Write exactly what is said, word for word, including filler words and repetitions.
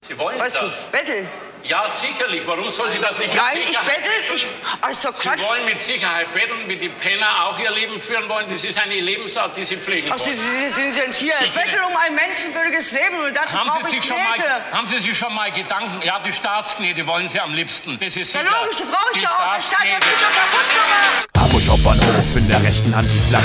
Sie wollen Was das? Betteln? Ja, sicherlich. Warum soll sie das nicht? Nein, ich bettel. Ich, also Quatsch. Sie wollen mit Sicherheit betteln, wie die Penner auch ihr Leben führen wollen. Das ist eine Lebensart, die sie pflegen Ach, wollen. Sie, Sie, Sie sind hier. Ich bettel um ein menschenwürdiges Leben und dazu haben brauche Sie ich sich schon mal, Knete. Haben Sie sich schon mal Gedanken, ja, die Staatsknete wollen Sie am liebsten. Das ist Ja, sicher. logisch, die brauche ich Die ja auch. Der Staat hat Staatsknete. mich doch kaputt gemacht. Am Schopernhof, in der rechten Hand die Flasche.